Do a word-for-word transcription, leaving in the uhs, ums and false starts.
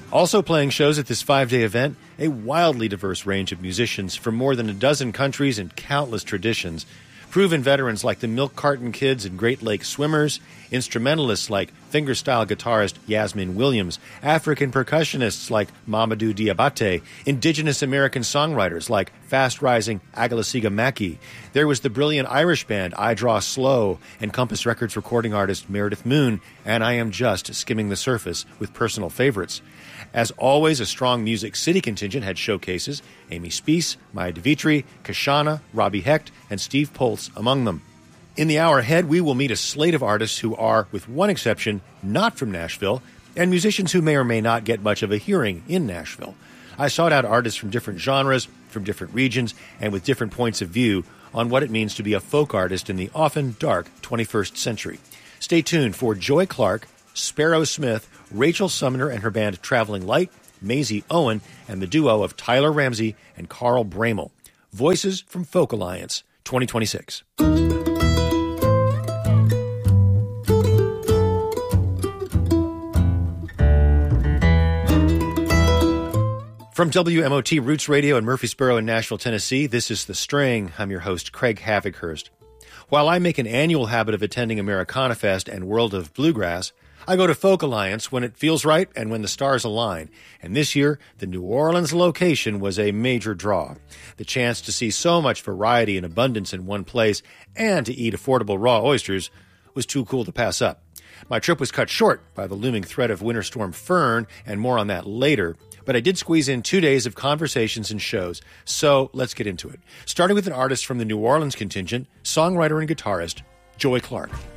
Also playing shows at this five-day event, a wildly diverse range of musicians from more than a dozen countries and countless traditions. Proven veterans like the Milk Carton Kids and Great Lake Swimmers, instrumentalists like fingerstyle guitarist Yasmin Williams, African percussionists like Mamadou Diabate, indigenous American songwriters like fast-rising Agalasiga Maki. There was the brilliant Irish band I Draw Slow and Compass Records recording artist Meredith Moon, and I am just skimming the surface with personal favorites. As always, a strong Music City contingent had showcases, Amy Speece, Maya DeVitri, Kashana, Robbie Hecht, and Steve Poltz among them. In the hour ahead, we will meet a slate of artists who are, with one exception, not from Nashville, and musicians who may or may not get much of a hearing in Nashville. I sought out artists from different genres, from different regions, and with different points of view on what it means to be a folk artist in the often dark twenty-first century. Stay tuned for Joy Clark, Sparrow Smith, Rachel Sumner and her band Traveling Light, Maisie Owen, and the duo of Tyler Ramsey and Carl Bramel. Voices from Folk Alliance, twenty twenty-six. From W M O T Roots Radio in Murfreesboro in Nashville, Tennessee, this is The String. I'm your host, Craig Havighurst. While I make an annual habit of attending Americana Fest and World of Bluegrass, I go to Folk Alliance when it feels right and when the stars align. And this year, the New Orleans location was a major draw. The chance to see so much variety and abundance in one place and to eat affordable raw oysters was too cool to pass up. My trip was cut short by the looming threat of Winter Storm Fern, and more on that later. But I did squeeze in two days of conversations and shows, so let's get into it. Starting with an artist from the New Orleans contingent, songwriter and guitarist, Joy Clark.